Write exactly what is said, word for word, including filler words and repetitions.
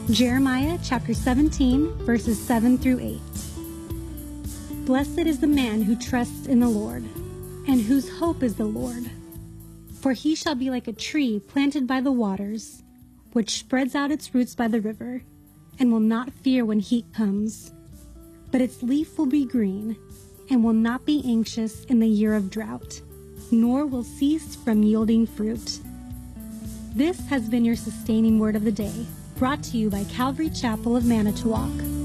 Jeremiah chapter seventeen, verses seven through eight. Blessed is the man who trusts in the Lord, and whose hope is the Lord. For he shall be like a tree planted by the waters, which spreads out its roots by the river, and will not fear when heat comes. But its leaf will be green, and will not be anxious in the year of drought, nor will cease from yielding fruit. This has been your sustaining word of the day, brought to you by Calvary Chapel of Manitowoc.